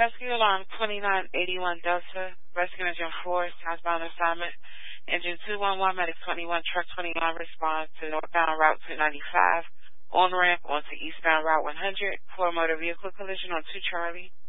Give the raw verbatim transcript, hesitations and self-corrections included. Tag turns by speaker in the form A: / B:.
A: Rescue alarm twenty-nine eighty-one Delta. Rescue engine four, southbound assignment. Engine two one one, medic twenty-one, truck twenty-one, respond to northbound route two ninety-five. On ramp onto eastbound route one hundred. For motor vehicle collision on two Charlie.